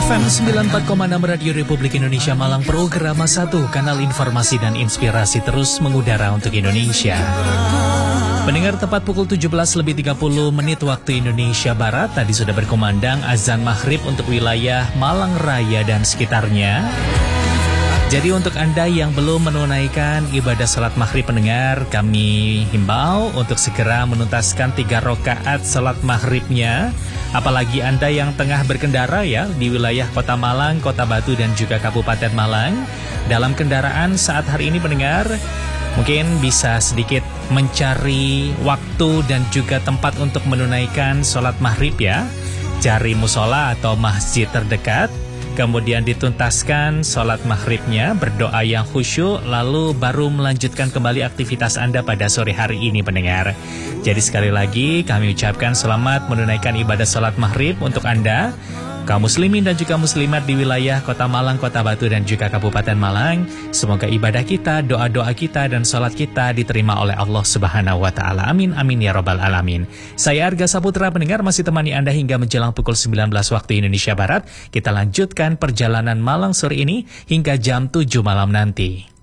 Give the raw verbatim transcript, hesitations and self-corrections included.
F M sembilan puluh empat koma enam Radio Republik Indonesia Malang, Programa satu, kanal informasi dan inspirasi terus mengudara untuk Indonesia. Pendengar, tepat pukul tujuh belas lebih tiga puluh menit waktu Indonesia Barat, tadi sudah berkumandang azan maghrib untuk wilayah Malang Raya dan sekitarnya. Jadi untuk Anda yang belum menunaikan ibadah salat maghrib pendengar, kami himbau untuk segera menuntaskan tiga rakaat salat maghribnya. Apalagi Anda yang tengah berkendara ya di wilayah Kota Malang, Kota Batu dan juga Kabupaten Malang. Dalam kendaraan saat hari ini pendengar, mungkin bisa sedikit mencari waktu dan juga tempat untuk menunaikan sholat maghrib ya. Cari musola atau masjid terdekat, kemudian dituntaskan sholat maghribnya, berdoa yang khusyuk, lalu baru melanjutkan kembali aktivitas Anda pada sore hari ini pendengar. Jadi sekali lagi kami ucapkan selamat menunaikan ibadah sholat maghrib untuk Anda, kaum muslimin dan juga muslimat di wilayah Kota Malang, Kota Batu dan juga Kabupaten Malang. Semoga ibadah kita, doa-doa kita dan sholat kita diterima oleh Allah Subhanahu wa Ta'ala. Amin, amin ya Rabbal Alamin. Saya Arga Saputra pendengar masih temani Anda hingga menjelang pukul sembilan belas waktu Indonesia Barat. Kita lanjutkan perjalanan Malang sore ini hingga jam tujuh malam nanti.